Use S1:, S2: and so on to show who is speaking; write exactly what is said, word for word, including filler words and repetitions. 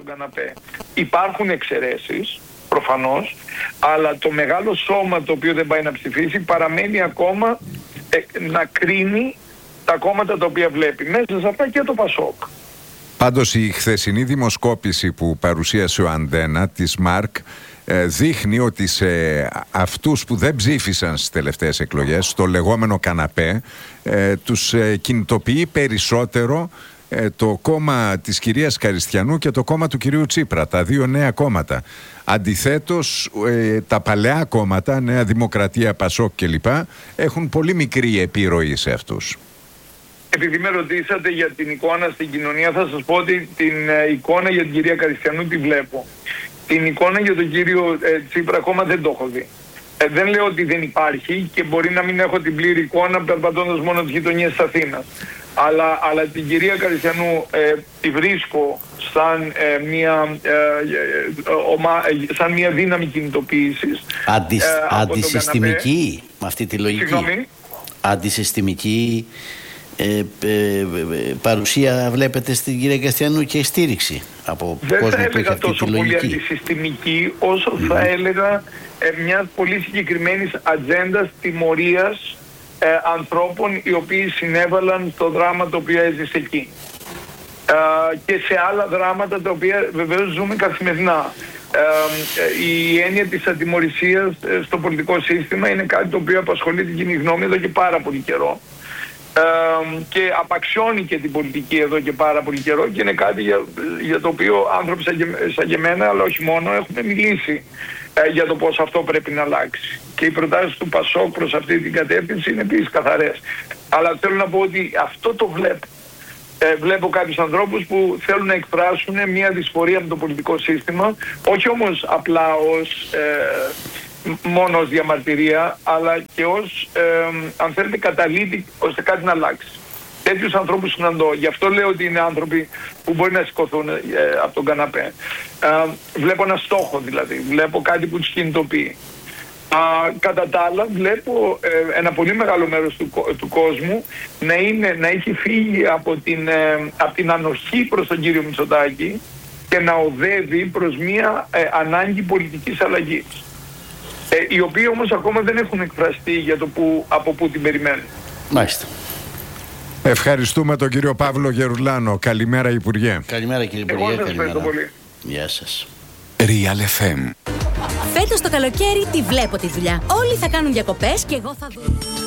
S1: καναπέ. Υπάρχουν εξαιρέσεις, προφανώς, αλλά το μεγάλο σώμα το οποίο δεν πάει να ψηφίσει παραμένει ακόμα ε, να κρίνει τα κόμματα τα οποία βλέπει. Μέσα σε αυτά και το Πασόκ.
S2: Πάντως η χθεσινή δημοσκόπηση που παρουσίασε ο Αντένα της ΜΑΡΚ δείχνει ότι σε αυτούς που δεν ψήφισαν στις τελευταίες εκλογές, στο λεγόμενο καναπέ, τους κινητοποιεί περισσότερο το κόμμα της κυρίας Καριστιανού και το κόμμα του κυρίου Τσίπρα, τα δύο νέα κόμματα. Αντιθέτως, τα παλαιά κόμματα, Νέα Δημοκρατία, Πασόκ κλπ, έχουν πολύ μικρή επιρροή σε αυτούς.
S1: Επειδή με ρωτήσατε για την εικόνα στην κοινωνία, θα σας πω ότι την εικόνα για την κυρία Καριστιανού τη βλέπω. Την εικόνα για τον κύριο ε, Τσίπρα ακόμα δεν το έχω δει. Ε, δεν λέω ότι δεν υπάρχει και μπορεί να μην έχω την πλήρη εικόνα περπατώντας μόνο τις γειτονιές της Αθήνας. Αλλά, αλλά την κυρία Καριστιανού ε, τη βρίσκω σαν, ε, μια, ε, ε, ομα, ε, σαν μια δύναμη κινητοποίησης.
S3: Αντισ, ε, αντισυστημική, με αυτή τη λογική.
S1: Συγγνώμη.
S3: Αντισυστημική ε, ε, ε, παρουσία βλέπετε στην κυρία Καριστιανού και στήριξη από
S1: δεν
S3: κόσμο
S1: θα
S3: που έχει
S1: έλεγα
S3: αυτή
S1: τόσο
S3: τη
S1: πολύ
S3: λογική.
S1: αντισυστημική όσο mm. θα έλεγα ε, μιας πολύ συγκεκριμένης ατζέντας τιμωρίας ε, ανθρώπων οι οποίοι συνέβαλαν στο δράμα το οποίο έζησε εκεί. Ε, και σε άλλα δράματα τα οποία βεβαίως ζούμε καθημερινά. Ε, η έννοια της ατιμωρησίας ε, στο πολιτικό σύστημα είναι κάτι το οποίο απασχολεί την κοινή γνώμη εδώ και πάρα πολύ καιρό. Ε, και απαξιώνει και την πολιτική εδώ και πάρα πολύ καιρό και είναι κάτι για, για το οποίο άνθρωποι σαν και, σαν και εμένα, αλλά όχι μόνο, έχουμε μιλήσει ε, για το πώς αυτό πρέπει να αλλάξει. Και οι προτάσεις του Πασόκ προς αυτή την κατεύθυνση είναι επίσης καθαρές. Αλλά θέλω να πω ότι αυτό το βλέπω. Ε, βλέπω κάποιους ανθρώπους που θέλουν να εκφράσουν μια δυσφορία με το πολιτικό σύστημα, όχι όμως απλά ως ε, μόνο ως διαμαρτυρία, αλλά και ως, ε, αν θέλετε, καταλήτη ώστε κάτι να αλλάξει. Τέτοιους ανθρώπους συναντώ. Γι' αυτό λέω ότι είναι άνθρωποι που μπορεί να σηκωθούν ε, από τον καναπέ. Ε, βλέπω ένα στόχο δηλαδή. Βλέπω κάτι που τους κινητοποιεί. Α, κατά τα άλλα βλέπω ε, ένα πολύ μεγάλο μέρος του, του κόσμου να, είναι, να έχει φύγει από την, ε, από την ανοχή προς τον κύριο Μητσοτάκη και να οδεύει προς μια ε, ανάγκη πολιτικής αλλαγής. Ε, οι οποίοι όμως ακόμα δεν έχουν εκφραστεί για το που, από πού την περιμένουν.
S3: Μάλιστα.
S2: Ευχαριστούμε τον κύριο Παύλο Γερουλάνο. Καλημέρα, Υπουργέ.
S3: Καλημέρα, κύριε Υπουργέ.
S1: Εγώ σας ευχαριστώ πολύ.
S3: Γεια σας.
S2: Real εφ εμ.
S4: Φέτος το καλοκαίρι τη βλέπω τη δουλειά. Όλοι θα κάνουν διακοπές και εγώ θα δω.